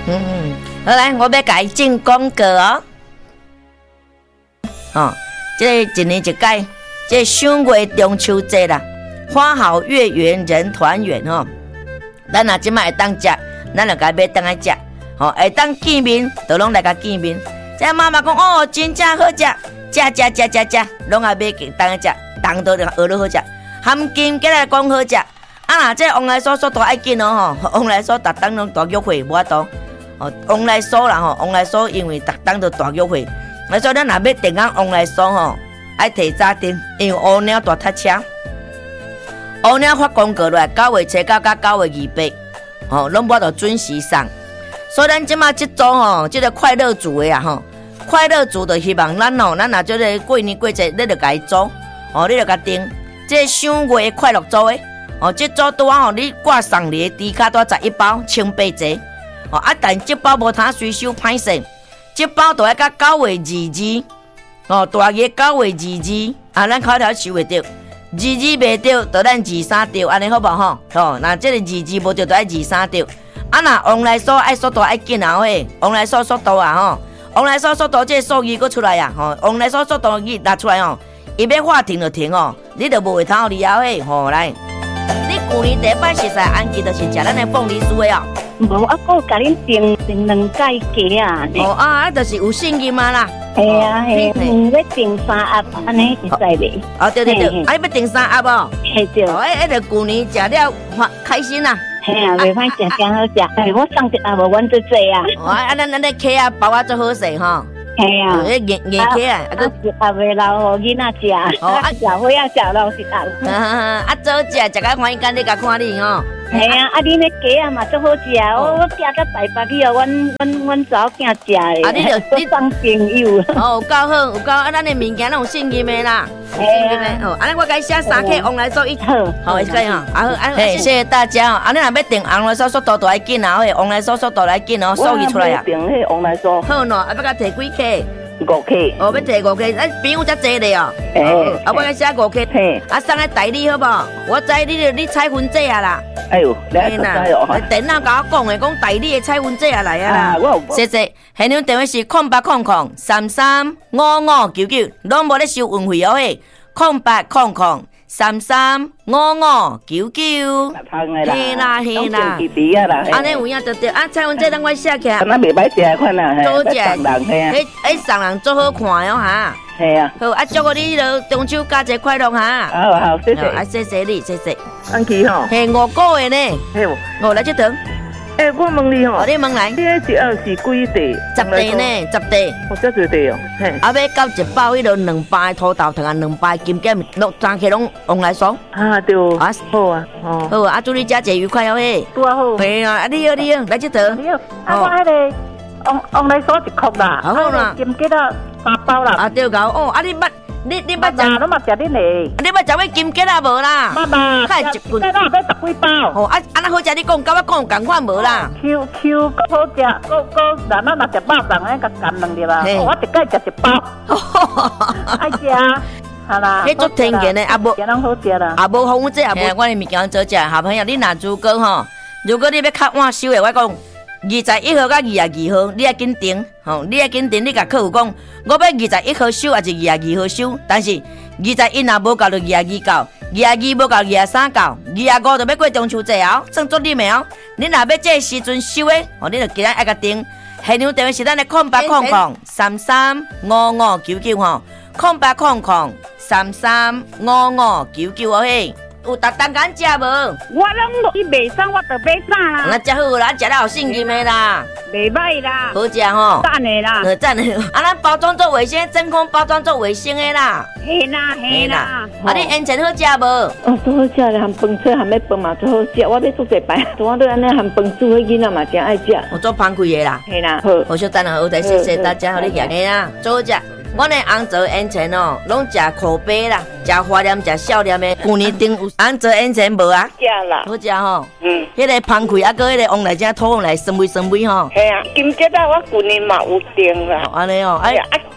好来，我要改进广告哦。这一年一改，这赏月中秋节啦，花好月圆人团圆哦。咱若即摆会当食，咱就该买当来食，会当见面，就拢来甲见面。这妈妈讲哦，真正好食，食，拢爱买当来食，当都学落好食，含金过来讲好食。若这往来所都爱紧哦吼，往来所逐当拢大约会无法度。往来所啦吼，往来所因为逐当都大约会，所以咱若要订往来所吼，爱提早订，因为乌鸟大塞车，乌鸟发广告来9月初9到9月28，拢无法度准时送。所以咱即马即组吼，即个快乐组的啊吼，快乐组就希望咱若即个过年过节，你就甲伊组，你就甲订，这赏月快乐组的。这组拄啊，你挂送礼的猪脚多11包，180折。但这包无通随手歹势，这包都要到9月22。大约9月22，咱口条收袂着，22袂着，就咱23着，安尼好无吼？那这个22无着，就爱23着。若往来所爱速度爱紧啊嘿，往来所速度啊吼，往来所速度这个数字佫出来啊吼，往来所速度伊拿出来吼，伊要话停就停哦，你就无会通离后嘿来。你旧年第一摆熟悉安记，就是食咱的凤梨酥的哦。 无，我甲恁订2届鸡啊。 就是有信任嘛啦。 系啊，要订3盒，安尼会使袂？ 对，你要订3盒哦。 系对。 就旧年食了开心啦。 系啊，袂歹食，真好食。我送一盒无，阮最济啊。 咱那鸡啊包啊最好势吼。 系啊， 硬鸡啊， 也袂留互囡仔食，食伙仔食老实啊。 早食甲欢喜，今日甲看你吼。 系啊，恁那鸡啊嘛最好食，我寄到台北去哦，阮查某囝食的。你送朋友。 有够好，有够咱的物件拢有信任的啦。 信任的安尼我该写3克往来所一好， 会使吼。谢谢大家哦。你若要订往来所速度就要紧啊，往来所速度来紧哦，数字出来啊。 订迄往来所。 好喏，要甲摕几克 ？5克。 要摕5克，咱朋友才济咧哦。我该写5克。送来代理好无？我知你彩云姐啊啦。 哎呦，你还知哦？ 电脑甲我讲的，讲代理的彩云姐啊来啊啦。谢谢。现场电话是0800335599，拢无咧收运费哦嘿。0800335599。嘿啦。安尼有影就对啊，彩云姐等我写起来。 安尼袂歹食款啦， 做食。 送人嘿啊。 送人做好看哦哈。 系啊。 好祝贺你了，中秋佳节快乐哈。 好，谢谢。 谢谢你，谢谢。 安琪吼。 嘿，5个月呢。 嘿。 来这堂。 我问你吼， 你问来， 你迄一盒是几地 ？10地呢，10地。 这多地哦。 要到一包迄个2包的土豆糖2包金桔，拢3克拢往来爽。 对。好啊， 好祝你佳节愉快哦嘿。 拄好。 嘿啊，你好，来这堂。 我迄个往来所1颗啦， 好啦。 金桔啊3包啦。 对搞你捌食？ 拢嘛食恁嘞。 你捌食迄金桔啊无啦？ 捌。 太一棍。 再要10几包。 安那好食，你讲甲我讲共款无啦 ？Q 好食，咱若食肉粽咧，甲含2粒啊。我一届食1包。爱食。好啦。 迄足天然的，无。 拢好食啦。 无防腐剂，无。我的物件做食，好朋友，你若如果你要较晚收的，我讲。21号到22号，你要紧订，你要紧订。你甲客户讲，我要21号收，还是22号收？但是21若无够就22到，22无够23到，25就要过中秋节哦，算足你的哦。你若要这个时阵收的，你就记得爱甲订。现场电话是咱的0800335599吼，0800335599哦嘿。有逐当敢食无？ 我拢伊袂送，我就买啥啦？ 那食好啦，食了有信任的啦， 袂歹啦， 好食吼， 赞的啦， 赞的。咱包装做卫生，真空包装做卫生的啦。 嘿啦。 你烟尘好食无？ 最好食咧，含饭菜含要饭嘛最好食。我要做一摆，我都安尼含饭煮的囡仔嘛真爱食。 我做芳开的啦。 嘿啦， 好小等下好的，谢谢大家，好你食嘿啦，做好食。我的红枣烟尘哦，拢食口碑啦，食花念，食少念的。去年订有红枣烟尘无啊？ 食啦， 好食吼。迄个芳开啊，搁迄个往来正土往来酸味吼。 系啊，金桔啊，我去年嘛有订啦。 安尼哦， 啊，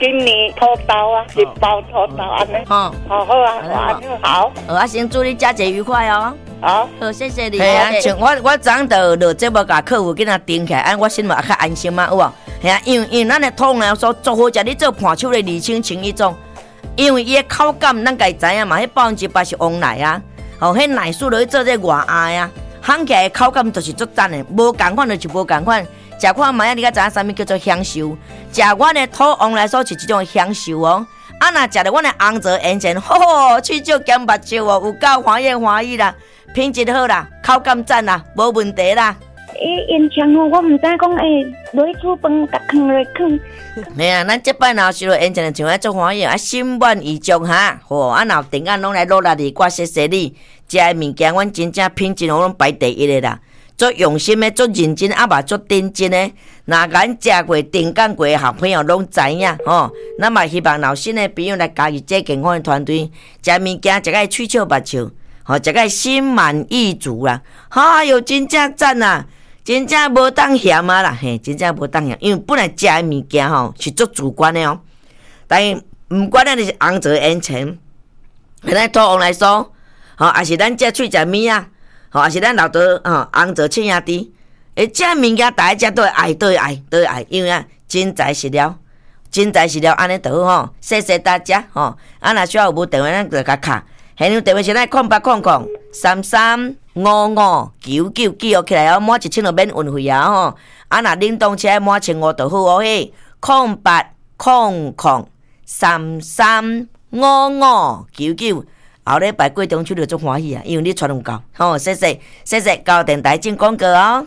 今年土豆啊，1包土豆安尼。好啊，好。 啊，先祝你佳节愉快哦。 好， 谢谢你。系啊，像我昨昏就落节目，甲客户囡仔订起来，安我心嘛较安心嘛，有无？系啊，因为咱的土呢，所做好食，你做盘手的2清一种，因为伊的口感，咱家知影嘛，迄100%是旺奶啊，迄奶素落去做这外鸭啊，烘起来口感就是足赞的，无共款就是无共款。食看卖啊，你甲知影啥物叫做享受？食阮的土旺来说是一种享受哦。啊，若食着阮的红枣烟前，喙少咸目睭哦，有够欢喜啦，品质好啦，口感赞啦，无问题啦。 烟肠我唔知讲落去煮饭，甲放落去。 嘿啊，咱这摆若收到烟肠的，像爱足欢喜啊，心满意足哈。啊，若订案拢来落力哩，我谢谢你。食的物件，阮真正品质拢排第一的啦。足用心的，足认真，啊嘛足认真的。若咱食过、订干过的好朋友拢知影吼。咱嘛希望老新的朋友来加入这健康的团队，食物件食个喙笑目笑，食个心满意足啦。哎哟，真正赞啦！真正无当嫌啊啦，嘿，真正无当嫌，因为本来食的物件是足主观的哦。但是毋管咱是红枣烟肠，咱土旺来说，也是咱食喙食米啊。也是咱老多红枣青兄弟，这物件大家都会爱，因为啊，真材实料，安尼就好谢谢大家啊，若需要有无电话，咱就甲卡，现在电话是咱0800335599记录起来哦，满1000就免运费啊若冷冻车满1500就好哦嘿，0800335599。后礼拜过中秋就足欢喜啊，因为你传有够，谢谢，高电台进广告哦。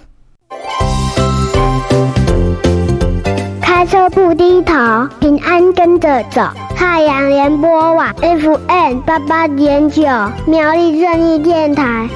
开车不低头，平安跟着走。太阳联播网 FM88.9，苗栗正义电台。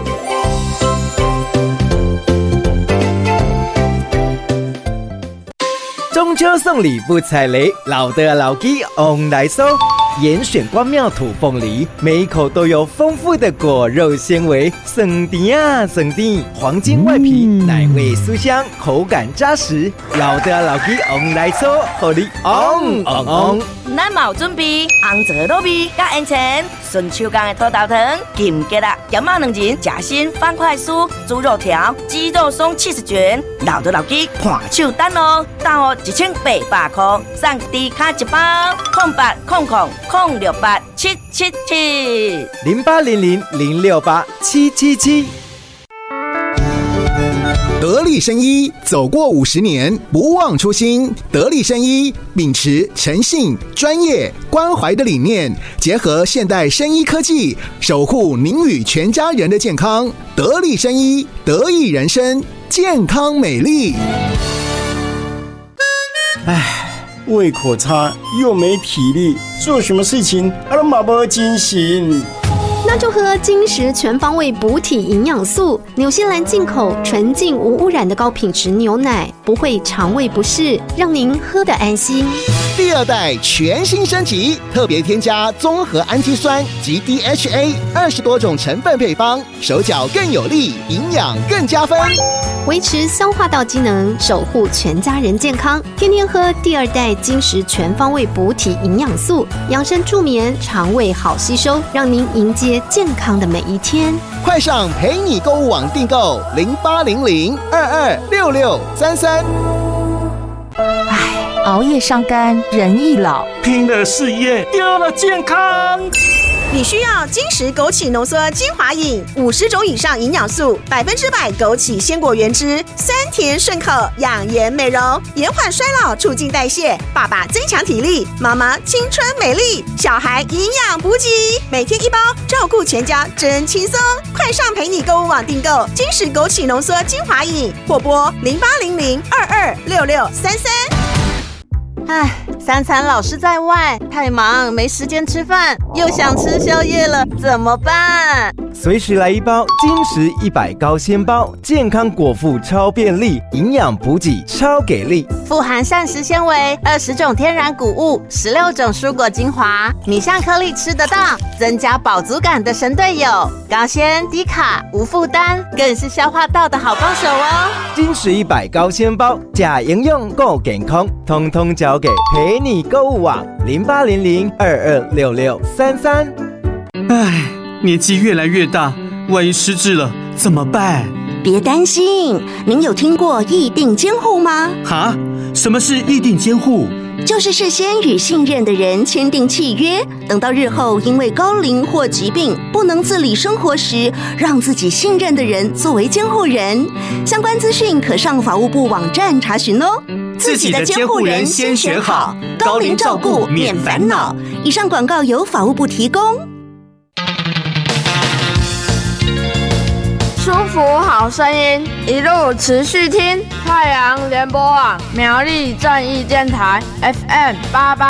中秋送礼不踩雷，老的老鸡翁来收。严选关庙土凤梨，每一口都有丰富的果肉纤维，酸甜啊酸甜，黄金外皮，奶味酥香，口感扎实。老的老鸡翁来收，互你翁。 咱嘛有准备红枣糯米甲烟肠，顺手工的土豆汤、金桔啦、咸肉两仁、夹心方块酥、猪肉条、鸡肉松70卷，老的老鸡看手单哦，单哦1800块，送低卡一包，0800068777 0800068777。 得力生医走过50年，不忘初心。得力生医秉持诚信、专业、关怀的理念，结合现代生医科技，守护您与全家人的健康。得力生医，得益人生，健康美丽。 胃口差又没体力，做什么事情都没精神。 那就喝精实全方位补体营养素，纽西兰进口纯净无污染的高品质牛奶，不会肠胃不适，让您喝得安心。 第2代全新升级，特别添加综合氨基酸及 DHA 20多种成分配方，手脚更有力，营养更加分， 维持消化道机能，守护全家人健康。天天喝第2代精实全方位补体营养素，养生助眠，肠胃好吸收，让您迎接健康的每一天。 快上陪你购物网订购0800226633。 熬夜伤肝，人易老； 拼了事业，丢了健康。 你需要精实枸杞浓缩精华饮，50种以上营养素，100%枸杞鲜果原汁，酸甜顺口，养颜美容，延缓衰老，促进代谢。爸爸增强体力，妈妈青春美丽，小孩营养补给，每天1包，照顾全家真轻松。快上陪你购物网订购精实枸杞浓缩精华饮，或拨0800226633。 3餐老是在外，太忙没时间吃饭，又想吃宵夜了，怎么办？ 随时来一包金石100高纤包，健康果腹超便利，营养补给超给力， 富含膳食纤维、20种天然谷物、16种蔬果精华，米香颗粒吃得到，增加饱足感的神队友。高纤、低卡、无负担，更是消化道的好帮手哦。 金石100高纤包，假营养够健康，通通交给陪你购物网0800226633。 唉，年纪越来越大，万一失智了怎么办？ 别担心，您有听过议定监护吗？ 哈？什么是议定监护？ 就是事先与信任的人签订契约，等到日后因为高龄或疾病不能自理生活时，让自己信任的人作为监护人。相关资讯可上法务部网站查询哦。 自己的监护人先选好，高龄照顾免烦恼。 以上广告由法务部提供。 舒服好声音，一路持续听太阳联播网苗栗正义电台 FM88